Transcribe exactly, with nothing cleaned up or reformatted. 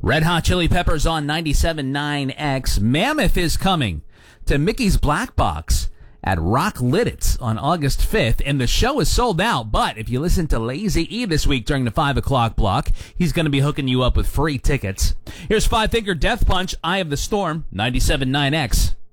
Red Hot Chili Peppers on ninety-seven point nine X. Mammoth is coming to Mickey's Black Box at Rock Lidditz on August fifth, and the show is sold out. But if you listen to Lazy E this week during the five o'clock block, he's going to be hooking you up with free tickets. Here's Five Finger Death Punch, Eye of the Storm, ninety-seven point nine X.